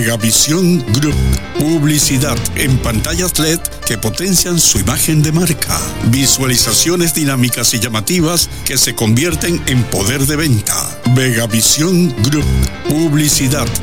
Megavisión Group. Publicidad en pantallas LED que potencian su imagen de marca. Visualizaciones dinámicas y llamativas que se convierten en poder de venta. Megavisión Group. Publicidad